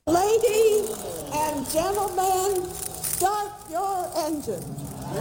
Ladies and gentlemen, start your engines.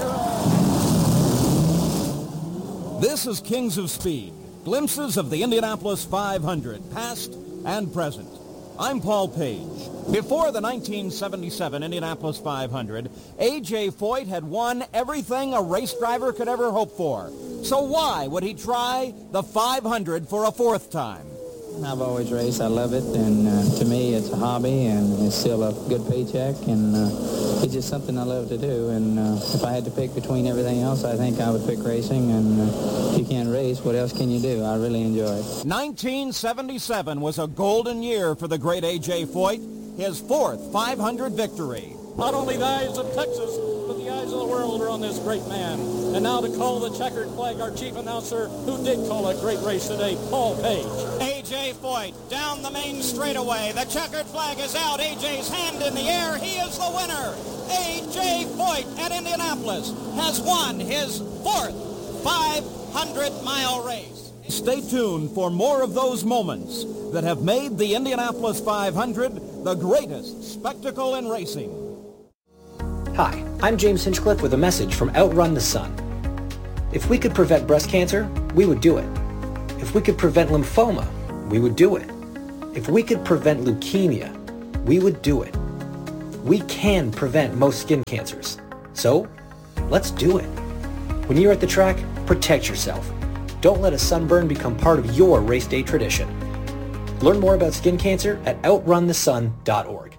This is Kings of Speed, glimpses of the Indianapolis 500, past and present. I'm Paul Page. Before the 1977 Indianapolis 500, A.J. Foyt had won everything a race driver could ever hope for. So why would he try the 500 for a fourth time? I've always raced. I love it, and to me it's a hobby, and it's still a good paycheck, and it's just something I love to do. And if I had to pick between everything else, I think I would pick racing, and if you can't race, what else can you do? I really enjoy it. 1977 was a golden year for the great A.J. Foyt, his fourth 500 victory. Not only the eyes of Texas, but the eyes of the world are on this great man. And now to call the checkered flag, our chief announcer, who did call a great race today, Paul Page. A.J. Foyt down the main straightaway. The checkered flag is out. A.J.'s hand in the air. He is the winner. A.J. Foyt at Indianapolis has won his fourth 500-mile race. Stay tuned for more of those moments that have made the Indianapolis 500 the greatest spectacle in racing. Hi, I'm James Hinchcliffe with a message from Outrun the Sun. If we could prevent breast cancer, we would do it. If we could prevent lymphoma, we would do it. If we could prevent leukemia, we would do it. We can prevent most skin cancers. So, let's do it. When you're at the track, protect yourself. Don't let a sunburn become part of your race day tradition. Learn more about skin cancer at outrunthesun.org.